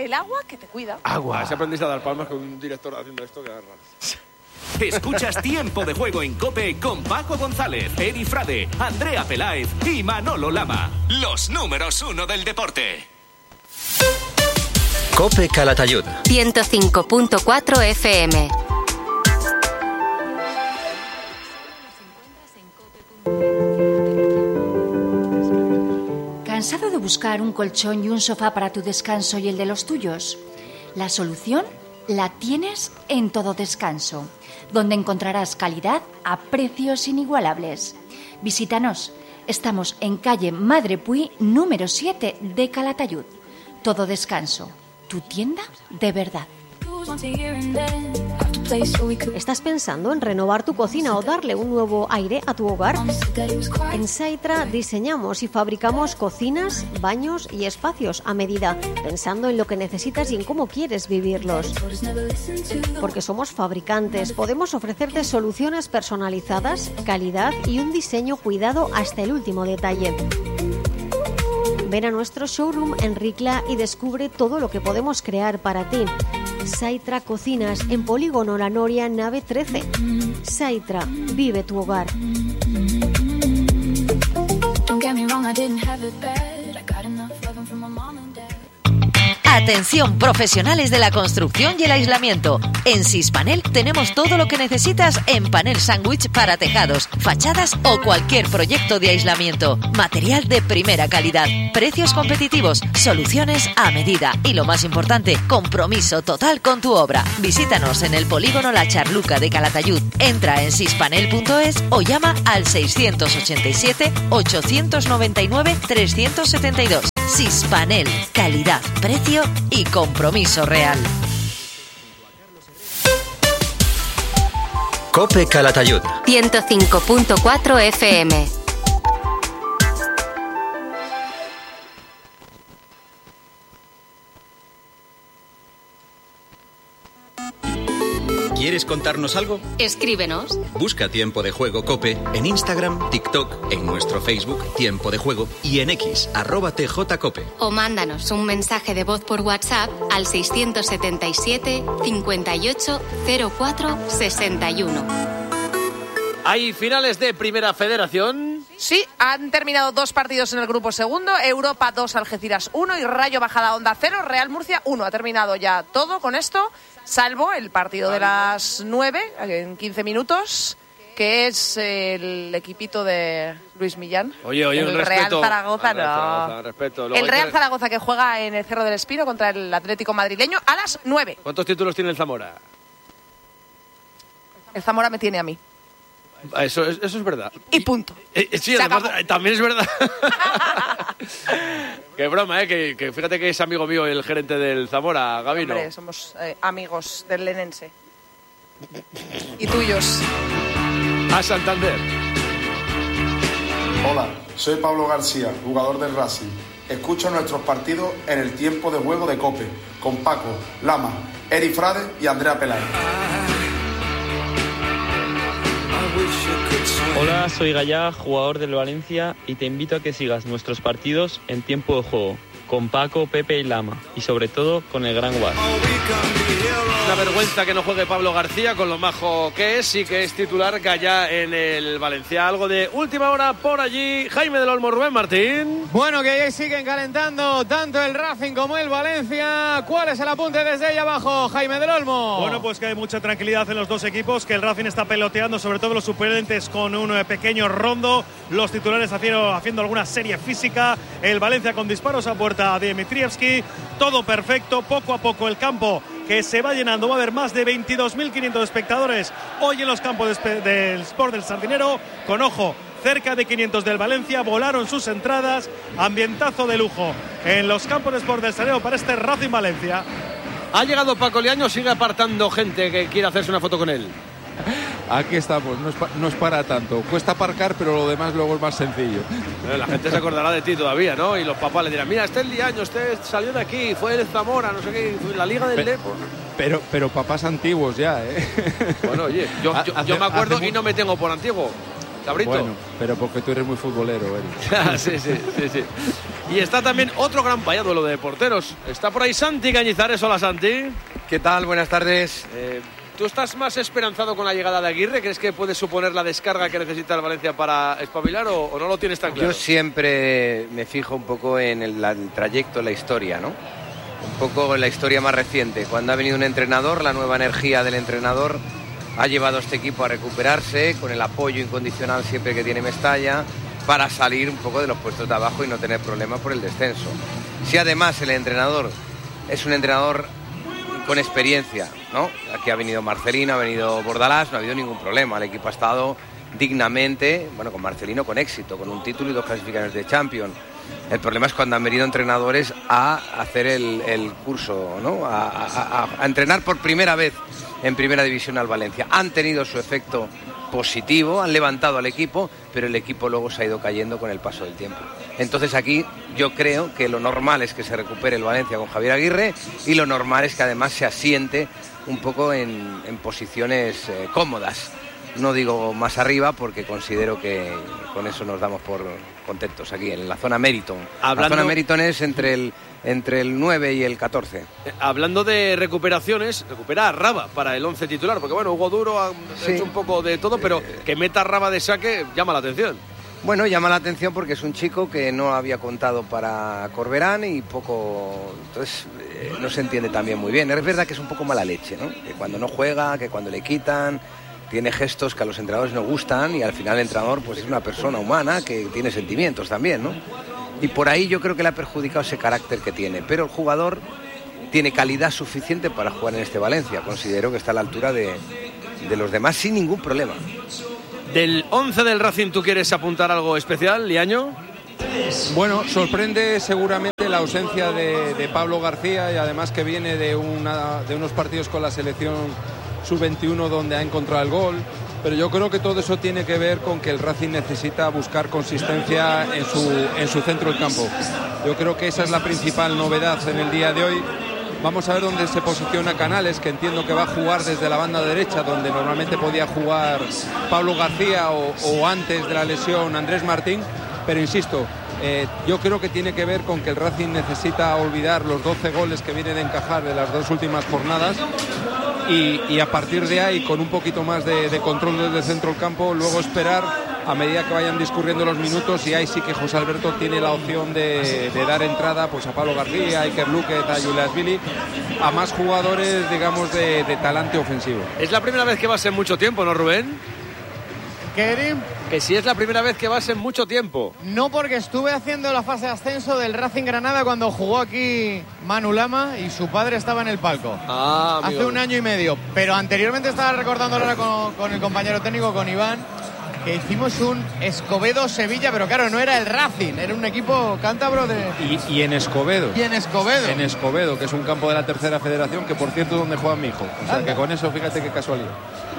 el agua que te cuida. Agua. Si aprendiste a dar palmas con un director haciendo esto, que raro. Escuchas Tiempo de Juego en COPE con Paco González, Eri Frade, Andrea Peláez y Manolo Lama. Los números 1 del deporte. COPE Calatayud 105.4 FM. ¿Cansado de buscar un colchón y un sofá para tu descanso y el de los tuyos? La solución la tienes en Todo Descanso, donde encontrarás calidad a precios inigualables. Visítanos. Estamos en calle Madre Puy, número 7 de Calatayud. Todo Descanso, tu tienda de verdad. ¿Estás pensando en renovar tu cocina o darle un nuevo aire a tu hogar? En Saitra diseñamos y fabricamos cocinas, baños y espacios a medida, pensando en lo que necesitas y en cómo quieres vivirlos. Porque somos fabricantes, podemos ofrecerte soluciones personalizadas, calidad y un diseño cuidado hasta el último detalle. Ven a nuestro showroom en Ricla y descubre todo lo que podemos crear para ti. Saitra Cocinas, en Polígono La Noria, nave 13. Saitra, vive tu hogar. Atención, profesionales de la construcción y el aislamiento. En Sispanel tenemos todo lo que necesitas en panel sándwich para tejados, fachadas o cualquier proyecto de aislamiento. Material de primera calidad, precios competitivos, soluciones a medida y, lo más importante, compromiso total con tu obra. Visítanos en el Polígono La Charluca de Calatayud. Entra en sispanel.es o llama al 687 899 372. Sispanel, calidad, precio y compromiso real. COPE Calatayud 105.4 FM. ¿Quieres contarnos algo? Escríbenos. Busca Tiempo de Juego COPE en Instagram, TikTok, en nuestro Facebook Tiempo de Juego y en X @TJCOPE. O mándanos un mensaje de voz por WhatsApp al 677 58 04 61. ¿Hay finales de Primera Federación? Sí, han terminado 2 partidos en el grupo segundo. Europa 2, Algeciras 1 y Rayo Majadahonda 0, Real Murcia 1. Ha terminado ya todo con esto, salvo el partido de las 9, en 15 minutos, que es el equipito de Luis Millán. Oye, el respeto. Real Zaragoza, no. Respeto. El Real Zaragoza, que juega en el Cerro del Espino contra el Atlético madrileño a las 9. ¿Cuántos títulos tiene el Zamora? El Zamora me tiene a mí. Eso es verdad. Y punto. Sí, además, también es verdad. Qué broma, que fíjate que es amigo mío el gerente del Zamora, Gabino. Hombre, somos amigos del lenense. Y tuyos. A Santander. Hola, soy Pablo García, jugador del Racing. Escucho nuestros partidos en el Tiempo de Juego de COPE, con Paco, Lama, Eri Frade y Andrea Peláez. Hola, soy Gallá, jugador del Valencia, y te invito a que sigas nuestros partidos en Tiempo de Juego, con Paco, Pepe y Lama, y sobre todo con el Gran Guas. Una vergüenza que no juegue Pablo García, con lo majo que es, y que es titular Gallá en el Valencia. Algo de última hora por allí, Jaime del Olmo, Rubén Martín. Bueno, que ahí siguen calentando tanto el Racing como el Valencia. ¿Cuál es el apunte desde ahí abajo, Jaime del Olmo? Bueno, pues que hay mucha tranquilidad en los dos equipos, que el Racing está peloteando, sobre todo los suplentes, con un pequeño rondo, los titulares haciendo alguna serie física, el Valencia con disparos a puerta de Dimitrievski, todo perfecto, poco a poco el campo que se va llenando, va a haber más de 22.500 espectadores hoy en los campos del Sport del Sardinero, con ojo, cerca de 500 del Valencia, volaron sus entradas, ambientazo de lujo en los campos de Sport del Sardinero para este Racing Valencia. Ha llegado Paco Liaño, sigue apartando gente que quiere hacerse una foto con él. Aquí estamos, no es para tanto. Cuesta aparcar, pero lo demás luego es más sencillo. La gente se acordará de ti todavía, ¿no? Y los papás le dirán, mira, este es Liaño, este salió de aquí, fue el Zamora, no sé qué, la Liga del Depor. Pero papás antiguos ya, ¿eh? Bueno, oye, yo me acuerdo y no me tengo por antiguo. Cabrito. Bueno, pero porque tú eres muy futbolero, Eric. sí. Y está también otro gran duelo de porteros. Está por ahí Santi Cañizares. Hola, Santi. ¿Qué tal? Buenas tardes. ¿Tú estás más esperanzado con la llegada de Aguirre? ¿Crees que puede suponer la descarga que necesita el Valencia para espabilar o no lo tienes tan claro? Yo siempre me fijo un poco en el trayecto, en la historia, ¿no? Un poco en la historia más reciente. Cuando ha venido un entrenador, la nueva energía del entrenador ha llevado a este equipo a recuperarse con el apoyo incondicional siempre que tiene Mestalla para salir un poco de los puestos de abajo y no tener problemas por el descenso. Si además el entrenador es un entrenador con experiencia, ¿no? Aquí ha venido Marcelino, ha venido Bordalás, no ha habido ningún problema. El equipo ha estado dignamente, bueno, con Marcelino con éxito, con un título y 2 clasificaciones de Champions. El problema es cuando han venido entrenadores a hacer el curso, ¿no? A entrenar por primera vez en Primera División al Valencia. Han tenido su efecto positivo, han levantado al equipo, pero el equipo luego se ha ido cayendo con el paso del tiempo. Entonces aquí yo creo que lo normal es que se recupere el Valencia con Javier Aguirre y lo normal es que además se asiente un poco en posiciones cómodas. No digo más arriba porque considero que con eso nos damos por contentos aquí, en la zona Meriton. La zona Meriton es entre el 9 y el 14. Hablando de recuperaciones, recupera a Raba para el 11 titular, porque bueno, Hugo Duro ha hecho un poco de todo, pero que meta a Raba de saque llama la atención. Bueno, llama la atención porque es un chico que no había contado para Corberán y poco, entonces no se entiende también muy bien. Es verdad que es un poco mala leche, ¿no? Que cuando no juega, que cuando le quitan, tiene gestos que a los entrenadores no gustan y al final el entrenador pues es una persona humana que tiene sentimientos también, ¿no? Y por ahí yo creo que le ha perjudicado ese carácter que tiene, pero el jugador tiene calidad suficiente para jugar en este Valencia. Considero que está a la altura de los demás sin ningún problema. Del 11 del Racing, ¿tú quieres apuntar algo especial, Liaño? Bueno, sorprende seguramente la ausencia de Pablo García y además que viene de unos partidos con la selección sub-21 donde ha encontrado el gol, pero yo creo que todo eso tiene que ver con que el Racing necesita buscar consistencia en su centro del campo. Yo creo que esa es la principal novedad en el día de hoy. Vamos a ver dónde se posiciona Canales, que entiendo que va a jugar desde la banda derecha, donde normalmente podía jugar Pablo García o antes de la lesión Andrés Martín, pero insisto, yo creo que tiene que ver con que el Racing necesita olvidar los 12 goles que viene de encajar de las 2 últimas jornadas y a partir de ahí, con un poquito más de control desde el centro del campo, luego esperar a medida que vayan discurriendo los minutos, y ahí sí que José Alberto tiene la opción de dar entrada pues a Pablo García, a Iker Luquet, a Julias Vili, a más jugadores, digamos, de talante ofensivo. Es la primera vez que vas en mucho tiempo, ¿no, Rubén? Kerim, que si es la primera vez que vas en mucho tiempo. No, porque estuve haciendo la fase de ascenso del Racing Granada cuando jugó aquí Manu Lama y su padre estaba en el palco. Hace 1 año y medio. Pero anteriormente estaba recordando ahora con el compañero técnico, con Iván, que hicimos un Escobedo-Sevilla, pero claro, no era el Racing, era un equipo cántabro de... Y en Escobedo. Y en Escobedo. En Escobedo, que es un campo de la tercera federación, que por cierto es donde juega mi hijo. O sea, que con eso fíjate qué casualidad.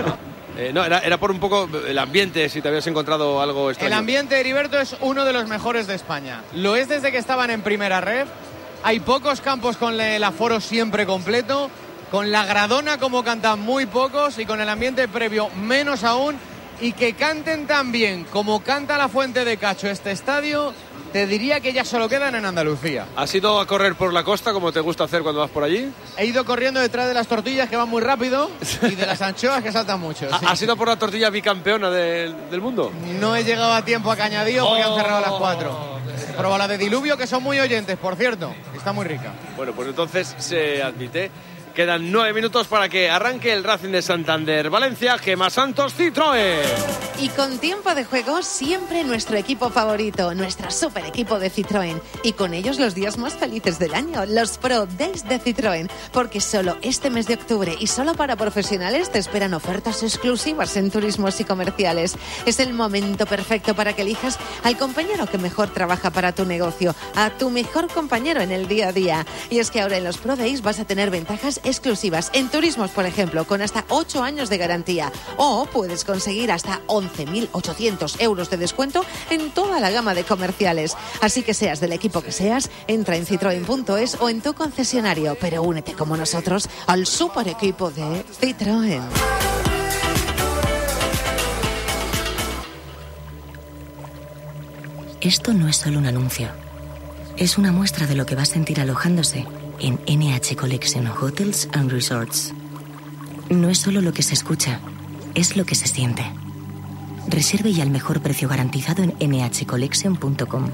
No, era por un poco el ambiente, si te habías encontrado algo extraño. El ambiente, Heriberto, es uno de los mejores de España. Lo es desde que estaban en primera ref. Hay pocos campos con el aforo siempre completo. Con la Gradona, como cantan, muy pocos. Y con el ambiente previo, menos aún. Y que canten tan bien como canta la Fuente de Cacho este estadio, te diría que ya solo quedan en Andalucía. ¿Has ido a correr por la costa como te gusta hacer cuando vas por allí? He ido corriendo detrás de las tortillas que van muy rápido y de las anchoas que saltan mucho. Sí. ¿Has ido por la tortilla bicampeona del mundo? No he llegado a tiempo a Cañadío porque han cerrado a las 4. Prueba la de Diluvio, que son muy oyentes, por cierto. Está muy rica. Bueno, pues entonces se admite. Quedan 9 minutos para que arranque el Racing de Santander. Valencia, Gemma Santos, Citroën. Y con tiempo de juego, siempre nuestro equipo favorito, nuestro super equipo de Citroën. Y con ellos los días más felices del año, los Pro Days de Citroën. Porque solo este mes de octubre y solo para profesionales te esperan ofertas exclusivas en turismos y comerciales. Es el momento perfecto para que elijas al compañero que mejor trabaja para tu negocio, a tu mejor compañero en el día a día. Y es que ahora en los Pro Days vas a tener ventajas exclusivas en turismos, por ejemplo, con hasta 8 años de garantía, o puedes conseguir hasta 11.800 euros de descuento en toda la gama de comerciales. Así que seas del equipo que seas, entra en citroen.es o en tu concesionario, pero únete como nosotros al super equipo de Citroën. Esto no es solo un anuncio. Es una muestra de lo que va a sentir alojándose en NH Collection Hotels and Resorts. No es solo lo que se escucha, es lo que se siente. Reserve y al mejor precio garantizado en nhcollection.com.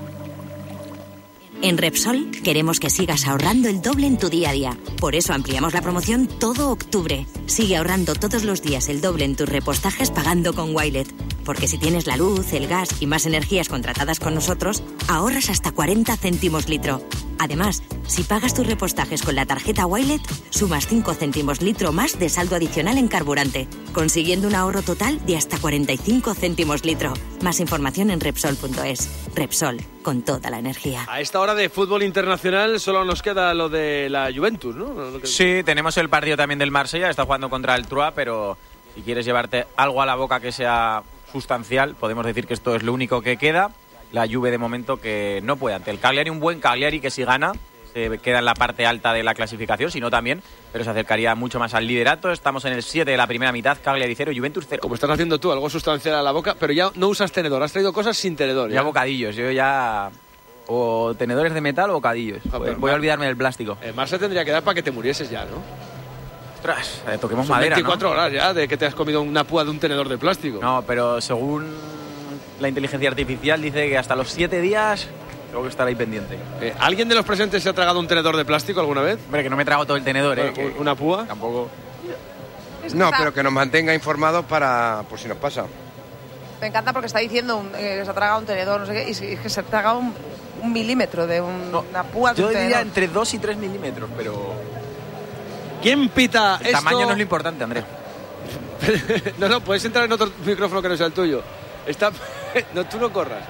En Repsol queremos que sigas ahorrando el doble en tu día a día. Por eso ampliamos la promoción todo octubre. Sigue ahorrando todos los días el doble en tus repostajes pagando con Wilet. Porque si tienes la luz, el gas y más energías contratadas con nosotros, ahorras hasta 40 céntimos litro. Además, si pagas tus repostajes con la tarjeta Wilet, sumas 5 céntimos litro más de saldo adicional en carburante, consiguiendo un ahorro total de hasta 45 céntimos litro. Más información en Repsol.es. Repsol, con toda la energía. A esta hora de fútbol internacional solo nos queda lo de la Juventus, ¿no? Sí, tenemos el partido también del Marsella, está jugando contra el Troyes, pero si quieres llevarte algo a la boca que sea sustancial, podemos decir que esto es lo único que queda. La Juve de momento que no puede ante el Cagliari, un buen Cagliari que si gana se queda en la parte alta de la clasificación, si no también, pero se acercaría mucho más al liderato. Estamos en el 7 de la primera mitad, Cagliari 0, Juventus 0. Como estás haciendo tú, algo sustancial a la boca, pero ya no usas tenedor, has traído cosas sin tenedor. Ya bocadillos, yo ya... O tenedores de metal o bocadillos. Voy a olvidarme del plástico. Más se tendría que dar para que te murieses ya, ¿no? Ostras, toquemos son madera, 24 ¿no? horas ya de que te has comido una púa de un tenedor de plástico. No, pero según la inteligencia artificial dice que hasta los 7 días tengo que estar ahí pendiente. ¿Alguien de los presentes se ha tragado un tenedor de plástico alguna vez? Hombre, que no me trago todo el tenedor, ¿Una púa? Tampoco. No, pero que nos mantenga informados para por si nos pasa. Me encanta porque está diciendo que se ha tragado un tenedor, no sé qué, y es que se ha tragado un milímetro de una púa de un tenedor. Yo diría entre 2 y 3 milímetros, pero... ¿Quién pita el esto? tamaño no es lo importante, Andrés. No, puedes entrar en otro micrófono que no sea el tuyo. No, tú no corras.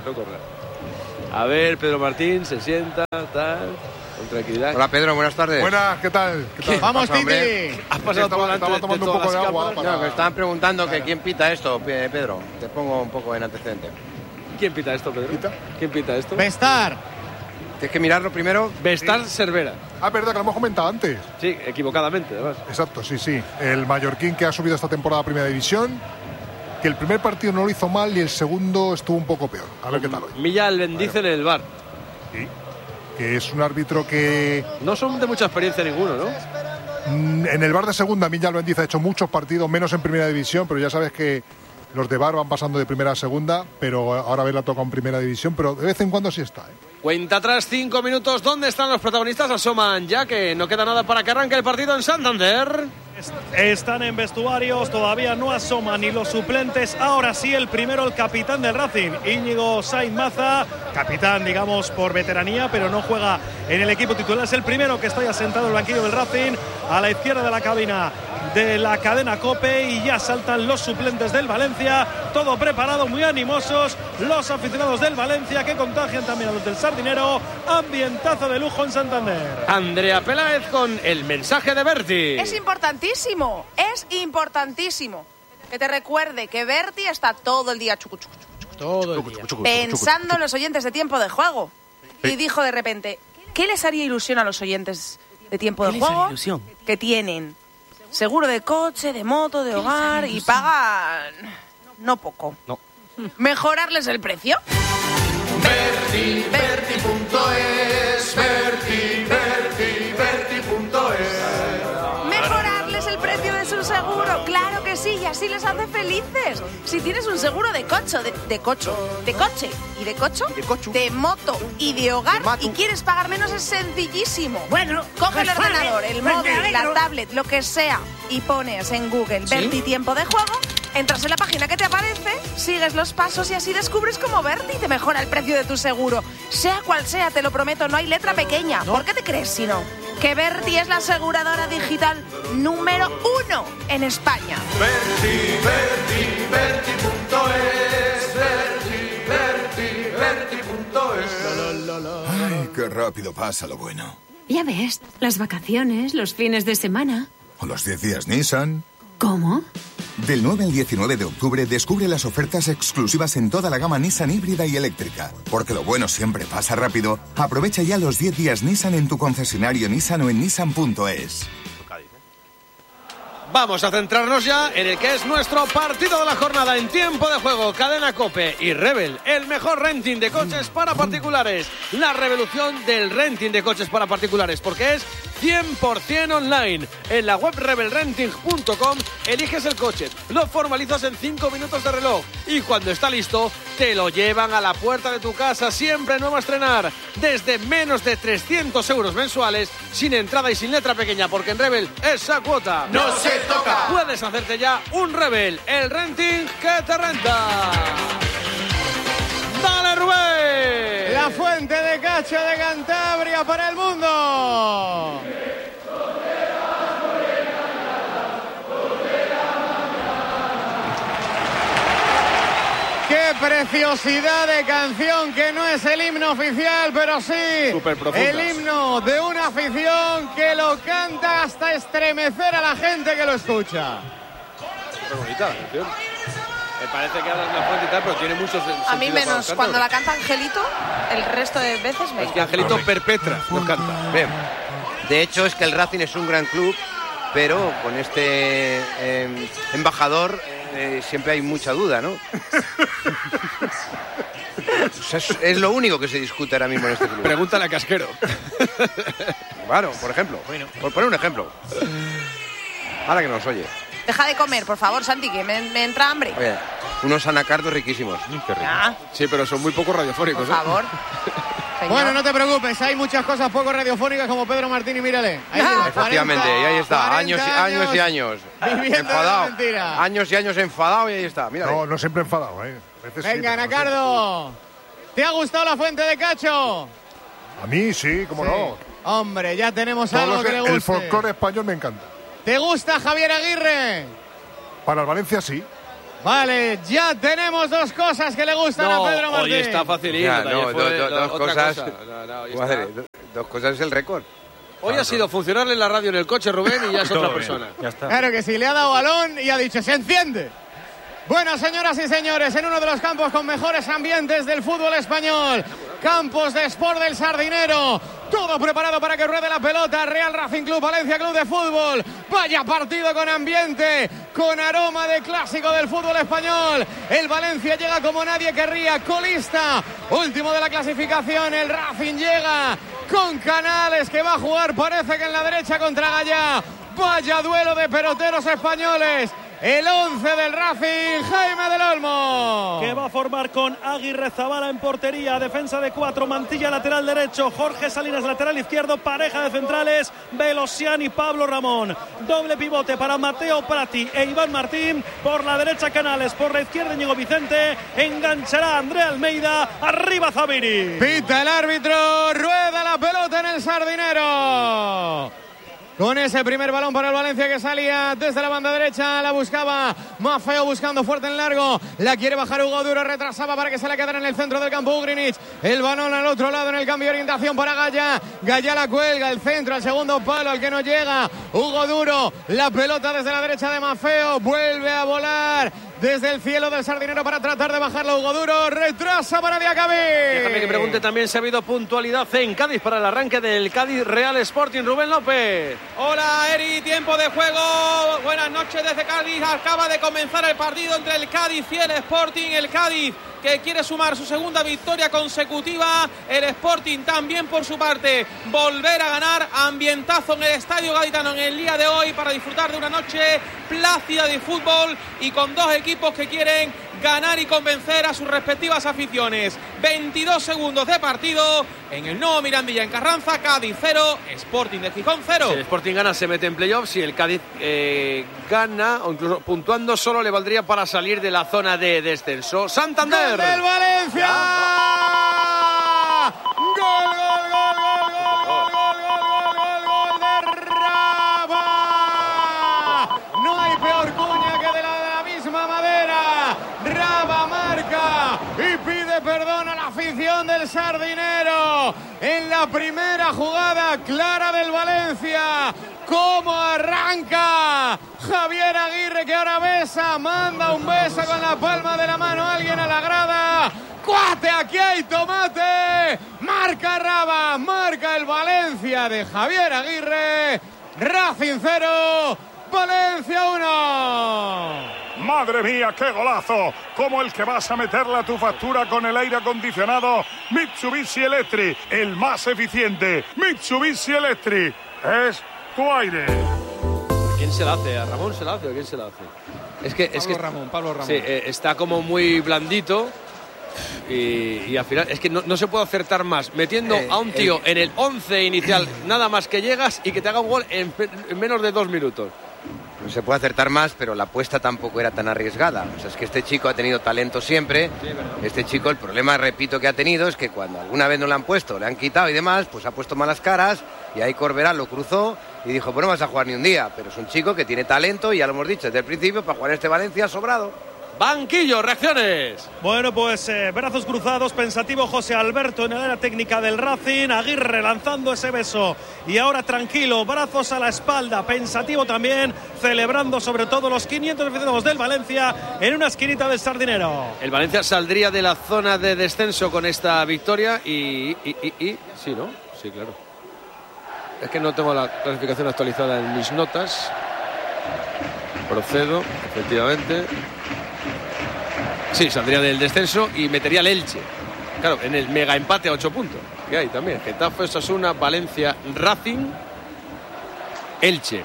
A ver, Pedro Martín se sienta, tal, con tranquilidad. Hola, Pedro, buenas tardes. Buenas, ¿qué tal? ¡Vamos, Titi! Has pasado por delante estaba tomando un poco de agua. No, me estaban preguntando que quién pita esto, Pedro. Te pongo un poco en antecedente. ¿Quién pita esto, Pedro? ¿Quién pita esto? Vestar. Tienes que mirarlo primero. Vestar Cervera. Ah, verdad, que lo hemos comentado antes. Sí, equivocadamente, además. Exacto, sí. El mallorquín que ha subido esta temporada a Primera División, que el primer partido no lo hizo mal y el segundo estuvo un poco peor. A ver qué tal hoy. Millán bendice en el VAR. Sí, que es un árbitro que... No son de mucha experiencia ninguno, ¿no? En el VAR de segunda, Millán Bendice ha hecho muchos partidos, menos en Primera División, pero ya sabes que los de VAR van pasando de primera a segunda, pero ahora la toca en Primera División, pero de vez en cuando sí está, Cuenta atrás 5 minutos. ¿Dónde están los protagonistas? Asoman ya que no queda nada para que arranque el partido en Santander. Están en vestuarios, todavía no asoman ni los suplentes. Ahora sí, el primero, el capitán del Racing, Íñigo Sainz Maza, capitán, digamos, por veteranía, pero no juega en el equipo titular. Es el primero que está ya sentado en el banquillo del Racing, a la izquierda de la cabina de la cadena COPE, y ya saltan los suplentes del Valencia. Todo preparado, muy animosos los aficionados del Valencia, que contagian también a los del Sardinero. Ambientazo de lujo en Santander. Andrea Peláez con el mensaje de Berti. Es importantísimo que te recuerde que Berti está todo el día pensando en los oyentes de Tiempo de Juego. Y dijo de repente, ¿qué les haría ilusión a los oyentes de Tiempo de Juego? Que tienen seguro de coche, de moto, de hogar y pagan no poco. No. ¿Mejorarles el precio? Berti.es, Berti.es. ¿Mejorarles el precio de su seguro? Claro que sí, y así les hace felices. Si tienes un seguro de coche y de moto y de hogar y quieres pagar menos, es sencillísimo. Bueno, coge pues el ordenador, el pues móvil, la tablet, lo que sea, y pones en Google Berti Tiempo de Juego, entras en la página que te aparece, sigues los pasos y así descubres cómo Berti te mejora el precio de tu seguro. Sea cual sea, te lo prometo, no hay letra pequeña. ¿Por qué te crees si no? Que Berti es la aseguradora digital número 1 en España. Ay, qué rápido pasa lo bueno. Ya ves, las vacaciones, los fines de semana. O los 10 días Nissan. ¿Cómo? Del 9 al 19 de octubre descubre las ofertas exclusivas en toda la gama Nissan híbrida y eléctrica. Porque lo bueno siempre pasa rápido. Aprovecha ya los 10 días Nissan en tu concesionario Nissan o en Nissan.es. Vamos a centrarnos ya en el que es nuestro partido de la jornada en tiempo de juego. Cadena COPE y Rebel, el mejor renting de coches para particulares. La revolución del renting de coches para particulares, porque es 100% online. En la web rebelrenting.com eliges el coche, lo formalizas en 5 minutos de reloj y cuando está listo te lo llevan a la puerta de tu casa, siempre nuevo a estrenar, desde menos de 300 euros mensuales, sin entrada y sin letra pequeña, porque en Rebel esa cuota no se toca. Puedes hacerte ya un Rebel, el renting que te renta. ¡Dale, Rubén! La fuente de cacho de Cantabria para el mundo. ¡Qué preciosidad de canción! Que no es el himno oficial, pero sí el himno de una afición que lo canta hasta estremecer a la gente que lo escucha. Qué bonita la canción. Me parece que habla de una fuente y tal, pero tiene muchos sentidos. A mí menos cuando la canta Angelito, el resto de veces me... Es que Angelito perpetra, no canta. Bien. De hecho, es que el Racing es un gran club, pero con este embajador siempre hay mucha duda, ¿no? O sea, es lo único que se discute ahora mismo en este club. Pregúntale a Casquero. Claro, por ejemplo. Bueno. Por poner un ejemplo. Ahora que nos oye. Deja de comer, por favor, Santi, que me entra hambre. Oye, unos anacardos riquísimos. Qué rico. Sí, pero son muy poco radiofónicos. Por favor. Bueno, no te preocupes, hay muchas cosas poco radiofónicas como Pedro Martín y mírale. Efectivamente, y ahí está, años y años. Enfadado. Años y años enfadado y ahí está. Mírale. No siempre enfadado, Venga, Anacardo. ¿Te ha gustado la fuente de cacho? A mí sí, cómo no. Hombre, ya tenemos algo que le guste. El folclore español me encanta. ¿Te gusta Javier Aguirre? Para el Valencia sí. Vale, ya tenemos dos cosas que le gustan a Pedro Martín. Hoy está facilito. Dos cosas. Dos cosas es el récord. Hoy ha sido funcionarle en la radio en el coche, Rubén, y ya es otra persona. Ya está. Claro que sí, le ha dado balón y ha dicho, ¡se enciende! Bueno, señoras y señores, en uno de los campos con mejores ambientes del fútbol español, Campos de Sport del Sardinero, todo preparado para que ruede la pelota. Real Racing Club, Valencia Club de Fútbol. Vaya partido con ambiente, con aroma de clásico del fútbol español. El Valencia llega como nadie querría, colista, último de la clasificación. El Racing llega con Canales, que va a jugar, parece que en la derecha, contra Gallá. Vaya duelo de peloteros españoles. El 11 del Racing, Jaime del Olmo. Que va a formar con Aguirre Zabala en portería, defensa de 4, Mantilla lateral derecho, Jorge Salinas lateral izquierdo, pareja de centrales, Velosian y Pablo Ramón. Doble pivote para Mateo Prati e Iván Martín, por la derecha Canales, por la izquierda Íñigo Vicente, enganchará André Almeida, arriba Zabiri. Pita el árbitro, rueda la pelota en el Sardinero. Con ese primer balón para el Valencia que salía desde la banda derecha, la buscaba Maffeo buscando fuerte en largo, la quiere bajar Hugo Duro, retrasaba para que se la quedara en el centro del campo Ugrinic, el balón al otro lado en el cambio de orientación para Gallá, Gallá la cuelga, el centro al segundo palo al que no llega Hugo Duro, la pelota desde la derecha de Maffeo, vuelve a volar desde el cielo del Sardinero para tratar de bajarlo Hugo Duro, retrasa para Diacabí. Déjame que pregunte también si ha habido puntualidad en Cádiz para el arranque del Cádiz Real Sporting. Rubén López. Hola Eri, tiempo de juego, buenas noches desde Cádiz. Acaba de comenzar el partido entre el Cádiz y el Sporting. El Cádiz que quiere sumar su segunda victoria consecutiva, el Sporting también por su parte volver a ganar. Ambientazo en el Estadio Gaditano en el día de hoy para disfrutar de una noche plácida de fútbol y con dos equipos que quieren ganar y convencer a sus respectivas aficiones. 22 segundos de partido en el nuevo Mirandilla en Carranza. Cádiz 0, Sporting de Gijón 0. Si el Sporting gana se mete en playoffs, si el Cádiz gana o incluso puntuando solo le valdría para salir de la zona de descenso. Santander. ¡Gol del Valencia! ¡Gol, gol, gol, gol, gol, gol, gol, gol, gol de Raba! No hay peor cuña que de la misma madera. Raba marca y pide perdón a la afición del Sardinero en la primera jugada clara del Valencia. ¿Cómo arranca Javier Aguirre, que ahora besa, manda un beso con la palma de la mano a alguien a la grada? ¡Cuate, aquí hay tomate! Marca Raba, marca el Valencia de Javier Aguirre. Racing 0, Valencia 1. ¡Madre mía, qué golazo! Como el que vas a meterle a tu factura con el aire acondicionado Mitsubishi Electric, el más eficiente. Mitsubishi Electric es tu aire. ¿Quién se la hace? ¿A Ramón se la hace o quién se la hace? Pablo Ramón. Sí, está como muy blandito y al final es que no se puede acertar más. Metiendo a un tío en el 11 inicial, nada más que llegas y que te haga un gol en menos de 2 minutos. No se puede acertar más, pero la apuesta tampoco era tan arriesgada. O sea, es que este chico ha tenido talento siempre. Este chico, el problema, repito, que ha tenido es que cuando alguna vez no le han puesto, le han quitado y demás, pues ha puesto malas caras y ahí Corberán lo cruzó y dijo, pues no vas a jugar ni un día. Pero es un chico que tiene talento y ya lo hemos dicho desde el principio, para jugar este Valencia sobrado. Banquillo, reacciones. Bueno, pues brazos cruzados, pensativo José Alberto en el área técnica del Racing, Aguirre lanzando ese beso y ahora tranquilo, brazos a la espalda, pensativo también, celebrando sobre todo los 500 aficionados del Valencia en una esquinita del Sardinero. El Valencia saldría de la zona de descenso con esta victoria y sí, ¿no? Sí, claro. Es que no tengo la clasificación actualizada en mis notas. Procedo, efectivamente. Sí, saldría del descenso y metería el Elche. Claro, en el mega empate a 8 puntos. Que hay también. Getafe, Osasuna, Valencia, Racing, Elche.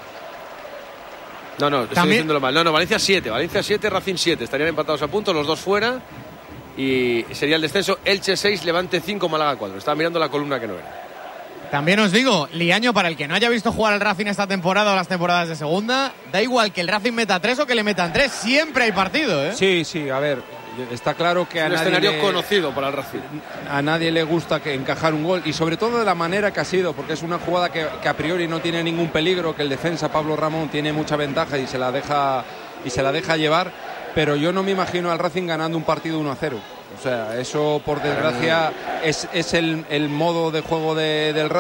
No, estoy diciéndolo mal. No, Valencia 7. Valencia 7, Racing 7. Estarían empatados a puntos, los dos fuera. Y sería el descenso Elche 6, Levante 5, Málaga 4. Estaba mirando la columna que no era. También os digo, liaño para el que no haya visto jugar al Racing esta temporada o las temporadas de segunda, da igual que el Racing meta 3 o que le metan 3, siempre hay partido, ¿eh? Sí, a ver, está claro que un escenario conocido para el Racing. A nadie le gusta encajar un gol y sobre todo de la manera que ha sido, porque es una jugada que a priori no tiene ningún peligro, que el defensa Pablo Ramón tiene mucha ventaja y se la deja llevar, pero yo no me imagino al Racing ganando un partido 1-0. O sea, eso por desgracia es el modo de juego del Racing.